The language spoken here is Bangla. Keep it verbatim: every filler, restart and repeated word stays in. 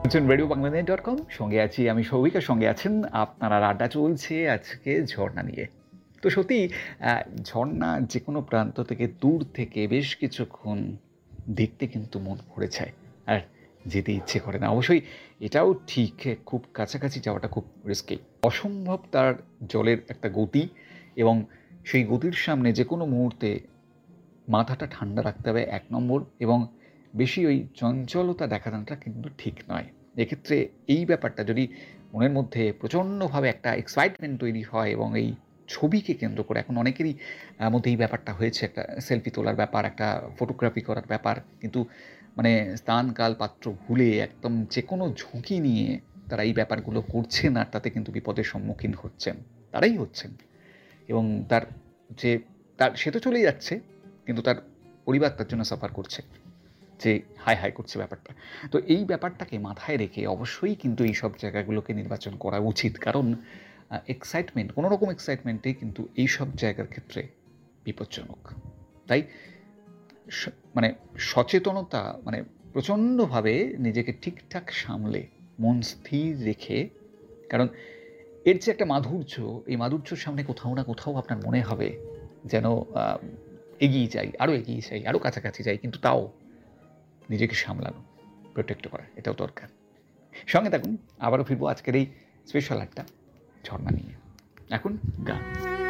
রেডিও বাংলাদেশ ডট কম সঙ্গে আছি আমি সৌভিকের সঙ্গে আছেন আপনারা আড্ডা চলছে আজকে ঝর্ণা নিয়ে। তো সত্যি ঝর্ণা যে কোনো প্রান্ত থেকে দূর থেকে বেশ কিছুক্ষণ দেখতে কিন্তু মন ভরে যায় আর যেতে ইচ্ছে করে না। অবশ্যই এটাও ঠিক, খুব কাছাকাছি যাওয়াটা খুব রিস্কি, অসম্ভব তার জলের একটা গতি এবং সেই গতির সামনে যে কোনো মুহূর্তে মাথাটা ঠান্ডা রাখতে হবে এক নম্বর, এবং বেশি ওই চঞ্চলতা দেখানোটা কিন্তু ঠিক নয়। এক্ষেত্রে এই ব্যাপারটা যদি মনের মধ্যে প্রচণ্ডভাবে একটা এক্সাইটমেন্ট তৈরি হয় এবং এই ছবিকে কেন্দ্র করে এখন অনেকেরই মধ্যে এই ব্যাপারটা হয়েছে, একটা সেলফি তোলার ব্যাপার, একটা ফটোগ্রাফি করার ব্যাপার, কিন্তু মানে স্থান কাল পাত্র ভুলে একদম যে কোনো ঝুঁকি নিয়ে তারা এই ব্যাপারগুলো করছেন আর তাতে কিন্তু বিপদের সম্মুখীন হচ্ছেন, তারাই হচ্ছেন। এবং তার যে তার সে তো চলেই যাচ্ছে, কিন্তু তার পরিবার তার জন্য সাফার করছে, যে হাই হাই করছে ব্যাপারটা। তো এই ব্যাপারটাকে মাথায় রেখে অবশ্যই কিন্তু এই সব জায়গাগুলোকে নির্বাচন করা উচিত, কারণ এক্সাইটমেন্ট, কোনো রকম এক্সাইটমেন্টই কিন্তু এই সব জায়গার ক্ষেত্রে বিপজ্জনক। তাই মানে সচেতনতা, মানে প্রচণ্ডভাবে নিজেকে ঠিকঠাক সামলে মন স্থির রেখে, কারণ এর যে একটা মাধুর্য, এই মাধুর্যর সামনে কোথাও না কোথাও আপনার মনে হবে যেন এগিয়ে যাই, আরও এগিয়ে যাই, আরও কাছাকাছি যাই, কিন্তু তাও নিজেকে সামলানো, প্রোটেক্ট করা, এটাও দরকার। সঙ্গে থাকুন, আবারও ফিরবো আজকের এই স্পেশাল একটা ঝর্ণা নিয়ে। এখন গান।